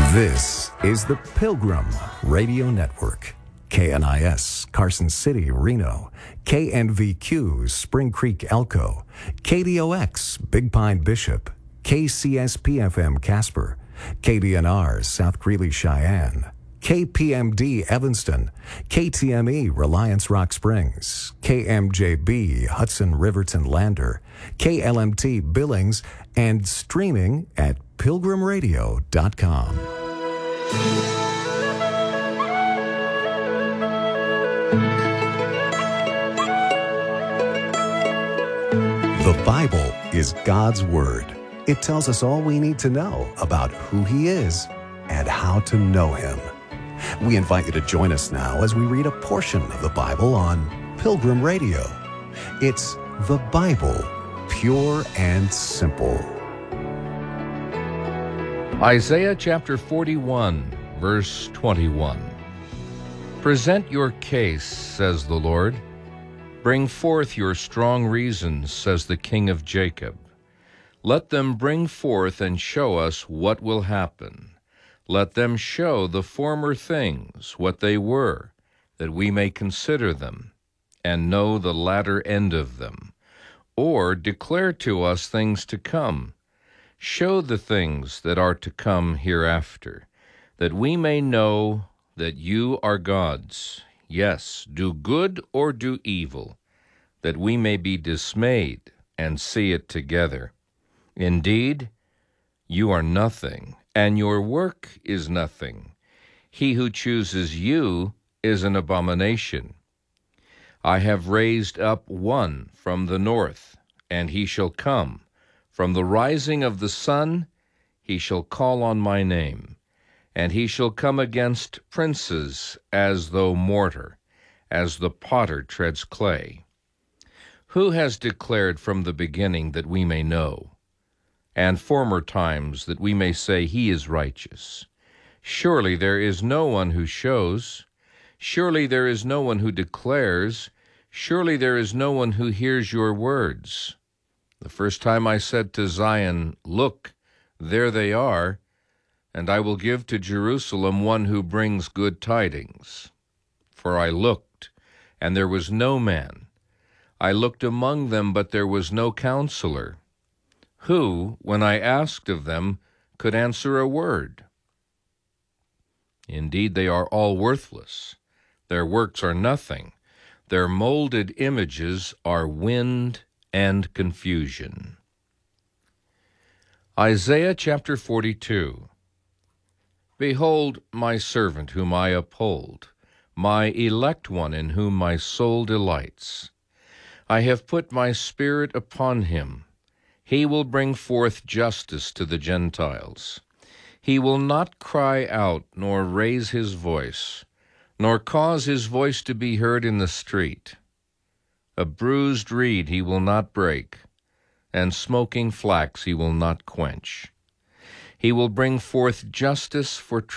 This is the Pilgrim Radio Network. KNIS, Carson City, Reno. KNVQ, Spring Creek, Elko. KDOX, Big Pine, Bishop. KCSP-FM, Casper. KDNR, South Greeley, Cheyenne. KPMD, Evanston. KTME, Reliance Rock Springs. KMJB, Hudson Riverton Lander. KLMT, Billings, and streaming at pilgrimradio.com. The Bible is God's Word. It tells us all we need to know about who He is and how to know Him. We invite you to join us now as we read a portion of the Bible on Pilgrim Radio. It's the Bible, pure and simple. Isaiah chapter 41, verse 21. Present your case, says the Lord. Bring forth your strong reasons, says the King of Jacob. Let them bring forth and show us what will happen. Let them show the former things, what they were, that we may consider them, and know the latter end of them. Or declare to us things to come. Show the things that are to come hereafter, that we may know that you are gods. Yes, do good or do evil, that we may be dismayed and see it together. Indeed, you are nothing, and your work is nothing. He who chooses you is an abomination. I have raised up one from the north, and he shall come. From the rising of the sun he shall call on my name, and he shall come against princes as though mortar, as the potter treads clay. Who has declared from the beginning that we may know, and former times that we may say he is righteous? Surely there is no one who shows. Surely there is no one who declares. Surely there is no one who hears your words. The first time I said to Zion, Look, there they are, and I will give to Jerusalem one who brings good tidings. For I looked, and there was no man. I looked among them, but there was no counselor, who, when I asked of them, could answer a word. Indeed, they are all worthless. Their works are nothing. Their molded images are wind and confusion. Isaiah chapter 42. Behold my servant whom I uphold, my elect one in whom my soul delights. I have put my spirit upon him. He will bring forth justice to the Gentiles. He will not cry out, nor raise his voice, nor cause his voice to be heard in the street. A bruised reed he will not break, and smoking flax he will not quench. He will bring forth justice for